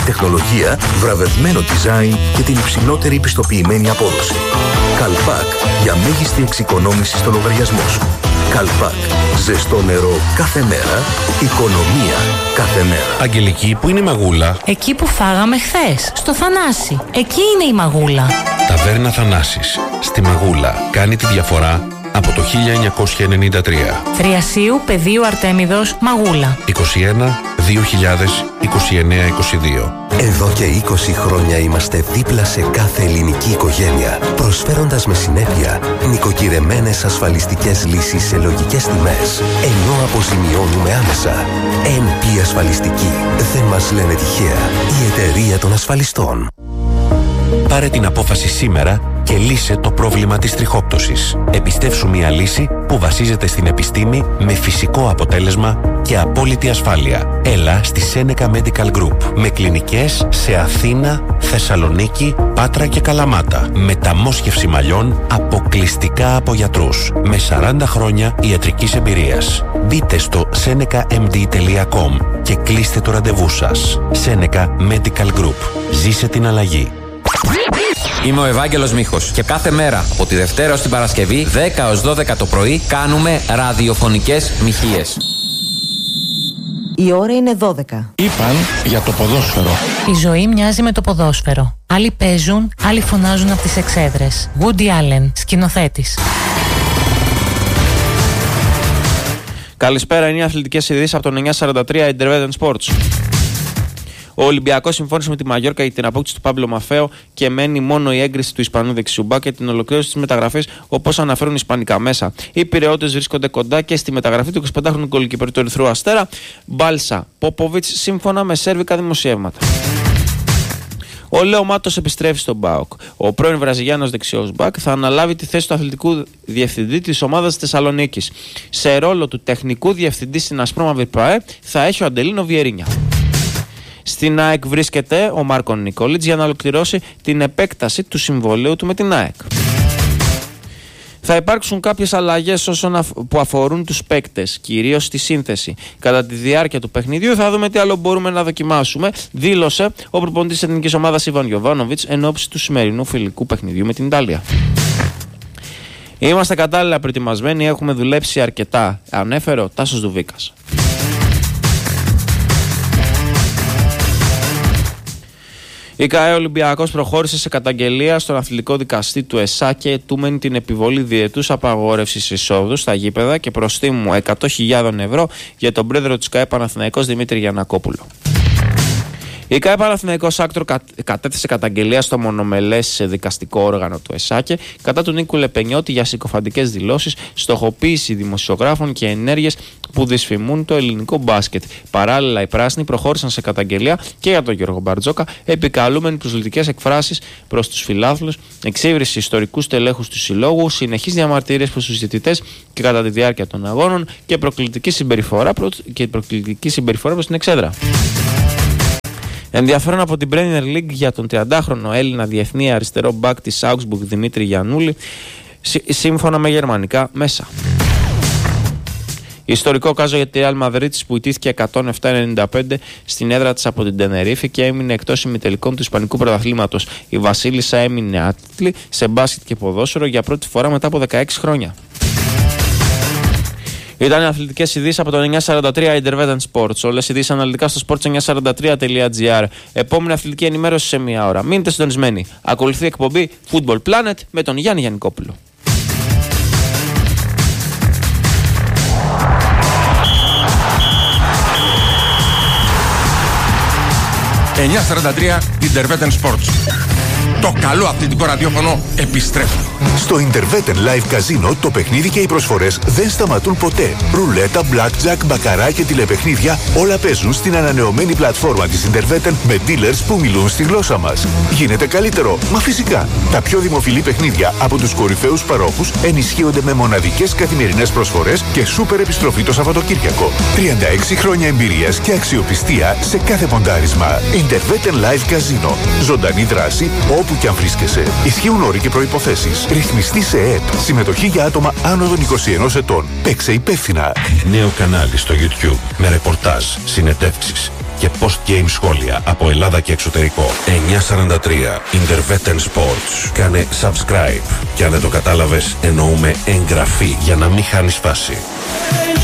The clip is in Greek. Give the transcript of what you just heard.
τεχνολογία, βραβευμένο design και την υψηλότερη πιστοποιημένη απόδοση. Καλπάκ, για μέγιστη εξοικονόμηση στο λογαριασμό σου. Καλπάκ, ζεστό νερό κάθε μέρα, οικονομία κάθε μέρα. Αγγελική, πού είναι η μαγούλα? Εκεί που φάγαμε χθες, στο Θανάση. Εκεί είναι η μαγούλα. Ταβέρνα Θανάσης, στη Μαγούλα, κάνει τη διαφορά από το 1993. Θριασίου Πεδίου Αρτέμιδος, Μαγούλα. 21 2000 29 22. Εδώ και 20 χρόνια είμαστε δίπλα σε κάθε ελληνική οικογένεια, προσφέροντας με συνέπεια νοικοκυρεμένες ασφαλιστικές λύσεις σε λογικές τιμές, ενώ αποζημιώνουμε άμεσα. NP Ασφαλιστική. Δεν μας λένε τυχαία. Η εταιρεία των ασφαλιστών. Πάρε την απόφαση σήμερα και λύσε το πρόβλημα της τριχόπτωσης. Επιστεύσου μια λύση που βασίζεται στην επιστήμη με φυσικό αποτέλεσμα και απόλυτη ασφάλεια. Έλα στη Seneca Medical Group με κλινικές σε Αθήνα, Θεσσαλονίκη, Πάτρα και Καλαμάτα. Μεταμόσχευση μαλλιών αποκλειστικά από γιατρούς με 40 χρόνια ιατρικής εμπειρίας. Μπείτε στο senecamd.com και κλείστε το ραντεβού σας. Seneca Medical Group. Ζήσε την αλλαγή. Είμαι ο Ευάγγελος Μίχος και κάθε μέρα από τη Δευτέρα ως την Παρασκευή 10 ως 12 το πρωί κάνουμε ραδιοφωνικές μοιχείες. Η ώρα είναι 12. Είπαν για το ποδόσφαιρο. Η ζωή μοιάζει με το ποδόσφαιρο. Άλλοι παίζουν, άλλοι φωνάζουν από τις εξέδρες. Woody Allen, σκηνοθέτης. Καλησπέρα, είναι οι αθλητικές ειδήσεις από το 943 Intervention Sports. Ο Ολυμπιακός συμφώνησε με τη Μαγιόρκα για την απόκτηση του Πάμπλο Μαφέο και μένει μόνο η έγκριση του Ισπανού δεξιούμπα και την ολοκλήρωση της μεταγραφής, όπως αναφέρουν ισπανικά μέσα. Οι Πειραιώτες βρίσκονται κοντά και στη μεταγραφή του 25χρονου γκολκίπερ του Ερυθρού Αστέρα, Μπάλσα Πόποβιτς, σύμφωνα με σέρβικα δημοσιεύματα. Ο Λέο Μάτος επιστρέφει στον ΠΑΟΚ. Ο πρώην Βραζιλιάνος δεξιός μπακ θα αναλάβει τη θέση του αθλητικού διευθυντή της ομάδας της Θεσσαλονίκης. Σε ρόλο του τεχνικού διευθυντή στην Ασπρόμαυρη ΠΑΕ θα έχει ο Αντελίνο Βιερίνια. Στην ΑΕΚ βρίσκεται ο Μάρκο Νικόλιτς για να ολοκληρώσει την επέκταση του συμβολαίου του με την ΑΕΚ. Θα υπάρξουν κάποιες αλλαγές που αφορούν τους παίκτες, κυρίως στη σύνθεση. Κατά τη διάρκεια του παιχνιδιού θα δούμε τι άλλο μπορούμε να δοκιμάσουμε, δήλωσε ο προπονητής της εθνικής ομάδας Ιβάν Γιοβάνοβιτς εν ώψη του σημερινού φιλικού παιχνιδιού με την Ιταλία. Είμαστε κατάλληλα προετοιμασμένοι, έχουμε δουλέψει αρκετά, ανέφερε ο Τάσος Δουβίκας. Η ΚΑΕ Ολυμπιακός προχώρησε σε καταγγελία στον αθλητικό δικαστή του ΕΣΑ και ετούμενη την επιβολή διετούς απαγόρευσης εισόδου στα γήπεδα και προστίμου 100.000 ευρώ για τον πρόεδρο της ΚΑΕ Παναθηναϊκός Δημήτρη Γιαννακόπουλο. Η ΚΑΕ Παναθηναϊκός Άκτορ κατέθεσε καταγγελία στο μονομελές δικαστικό όργανο του ΕΣΑΚΕ κατά του Νίκου Λεπενιώτη για συκοφαντικές δηλώσεις, στοχοποίηση δημοσιογράφων και ενέργειες που δυσφημούν το ελληνικό μπάσκετ. Παράλληλα, οι πράσινοι προχώρησαν σε καταγγελία και για τον Γιώργο Μπαρτζόκα, επικαλούμενοι προσβλητικές εκφράσεις προς τους φιλάθλους, εξύβριση ιστορικού στελέχους του συλλόγου, συνεχείς διαμαρτυρίες προς τους διαιτητές και κατά τη διάρκεια των αγώνων και προκλητική συμπεριφορά προς την εξέδρα. Ενδιαφέρον από την Premier League για τον 30χρονο Έλληνα διεθνή αριστερό μπακ της Augsburg Δημήτρη Γιαννούλη, σύμφωνα με γερμανικά μέσα. Ιστορικό κάζο για τη Real Madrid που ιτήθηκε 107-95 στην έδρα της από την Τενερίφη και έμεινε εκτός ημιτελικών του Ισπανικού Πρωταθλήματος. Η Βασίλισσα έμεινε άτιτλη σε μπάσκετ και ποδόσφαιρο για πρώτη φορά μετά από 16 χρόνια. Ήταν οι αθλητικές ειδήσεις από το 943 Intervention Sports. Όλες οι ειδήσεις αναλυτικά στο sports943.gr. Επόμενη αθλητική ενημέρωση σε μία ώρα. Μείνετε συντονισμένοι. Ακολουθεί η εκπομπή Football Planet με τον Γιάννη Γιαννικόπουλο. 943 Intervention Sports. Το καλό αθλητικό ραδιόφωνο επιστρέφει. Στο Intervention Live Casino το παιχνίδι και οι προσφορές δεν σταματούν ποτέ. Ρουλέτα, blackjack, μπακαρά και τηλεπαιχνίδια όλα παίζουν στην ανανεωμένη πλατφόρμα της Intervention με dealers που μιλούν στη γλώσσα μας. Γίνεται καλύτερο, μα φυσικά. Τα πιο δημοφιλή παιχνίδια από τους κορυφαίους παρόχους ενισχύονται με μοναδικές καθημερινές προσφορές και σούπερ επιστροφή το Σαββατοκύριακο. 36 χρόνια εμπειρίας και αξιοπιστία σε κάθε ποντάρισμα. Intervention Live Casino. Ζωντανή δράση όπου και αν βρίσκεσαι. Ισχύουν όροι και προϋποθέσεις. Ρυθμιστή σε ΕΕΠ. Συμμετοχή για άτομα άνω των 21 ετών. Παίξε υπεύθυνα. Νέο κανάλι στο YouTube με ρεπορτάζ, συνεντεύξεις και post-game σχόλια από Ελλάδα και εξωτερικό. 943 Intervetten Sports. Κάνε subscribe. Και αν δεν το κατάλαβες, εννοούμε εγγραφή για να μην χάνεις φάση.